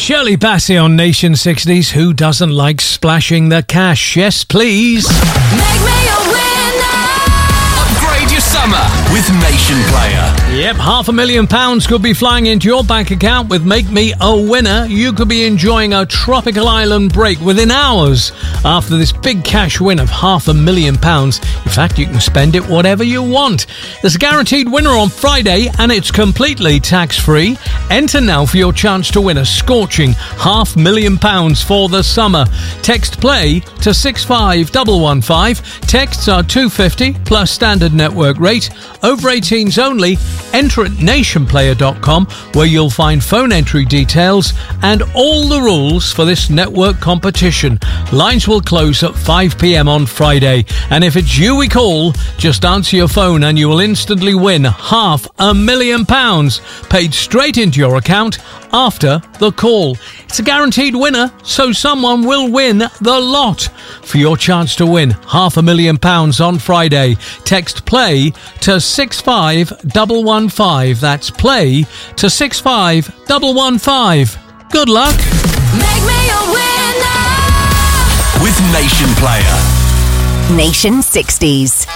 Shirley Bassey on Nation 60s. Who doesn't like splashing the cash? Yes, please. Make me a winner. Upgrade your summer with Nation Player. Yep, £500,000 could be flying into your bank account with Make Me a Winner. You could be enjoying a tropical island break within hours after this big cash win of £500,000. In fact, you can spend it whatever you want. There's a guaranteed winner on Friday and it's completely tax-free. Enter now for your chance to win a scorching £500,000 for the summer. Text play to 65115. Texts are $2.50 plus standard network rate. Over 18s only. Enter at nationplayer.com where you'll find phone entry details and all the rules for this network competition. Lines will close at 5 p.m. on Friday, and if it's you we call, just answer your phone and you will instantly win £500,000 paid straight into your account after the call. It's a guaranteed winner, so someone will win the lot. For your chance to win £500,000 on Friday, text play to 65115. That's play to 65115. Good luck. Make me a winner. With Nation Player. Nation 60s.